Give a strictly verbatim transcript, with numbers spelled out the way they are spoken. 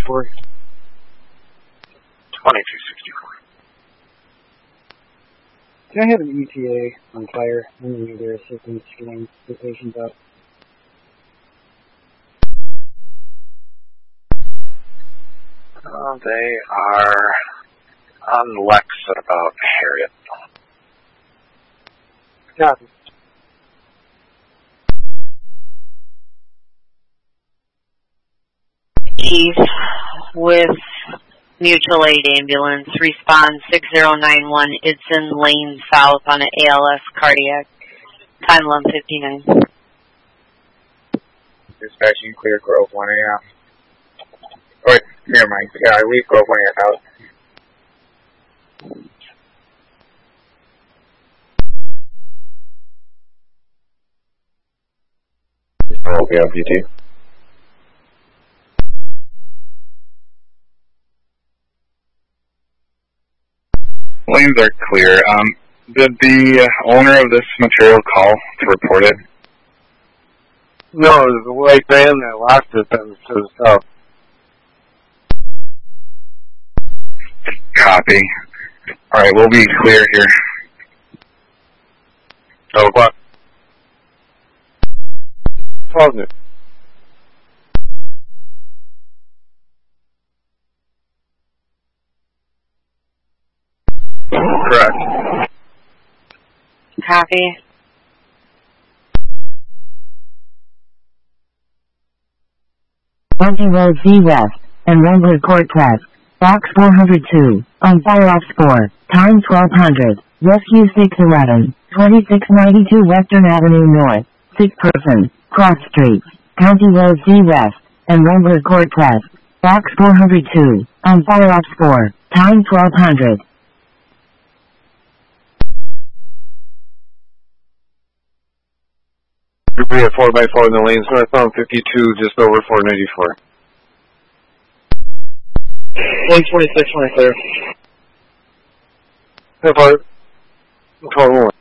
sixty-four. twenty-two sixty-four. Can I have an E T A on fire? I need their assistance getting the patients up. Uh, they are on Lex at about Harriet. Copy. East with mutual aid ambulance. Respond six zero nine one. It's in lane south on an A L S cardiac. Time eleven fifty-nine. Dispatching clear Grove one A M. Wait, never mind. Yeah, I leave Grove one A M out. Okay, on P T. Lanes are clear. Um, did the owner of this material call to report it? No, it was the white van that locked it to the south. Copy. Alright, we'll be clear here. twelve o'clock. Positive. Correct. Copy. County Road Z West and Rambler Cortez. Box four hundred two. On fire off score. Time twelve hundred. Rescue six eleven. twenty-six ninety-two Western Avenue North. Sick person. Cross streets. County Road Z West and Rambler Cortez. Box four hundred two. On fire off score. Time twelve hundred. Debris at four by four in the lanes northbound fifty-two, just over four ninety-four. one twenty-six, one clear. Half hour. twelve one.